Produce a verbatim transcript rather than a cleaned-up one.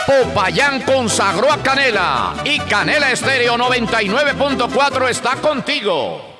Popayán consagró a Canela y Canela Estéreo noventa y nueve punto cuatro está contigo.